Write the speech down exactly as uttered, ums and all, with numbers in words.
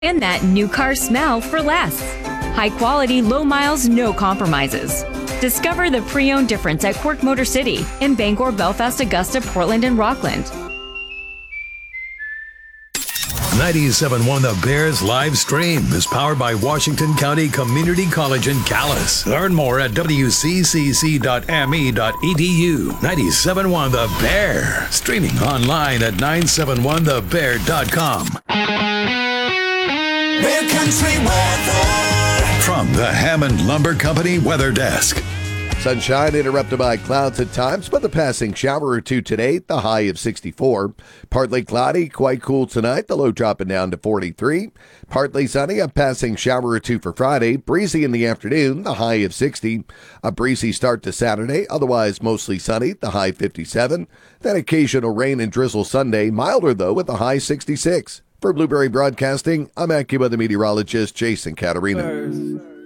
And that new car smell for less. High quality, low miles, no compromises. Discover the pre-owned difference at Quirk Motor City in Bangor, Belfast, Augusta, Portland, and Rockland. ninety-seven point one The Bears live stream is powered by Washington County Community College in Calais. Learn more at w c c c dot m e dot e d u. ninety-seven point one The Bear. Streaming online at nine seven one the bear dot com. Bear Country weather. From the Hammond Lumber Company Weather Desk. Sunshine interrupted by clouds at times, but the passing shower or two today, the high of sixty-four. Partly cloudy, quite cool tonight, the low dropping down to forty-three. Partly sunny, a passing shower or two for Friday. Breezy in the afternoon, the high of sixty. A breezy start to Saturday, otherwise mostly sunny, the high fifty-seven. Then occasional rain and drizzle Sunday, milder though with the high sixty-six. For Blueberry Broadcasting, I'm AccuWeather meteorologist Jason Caterina.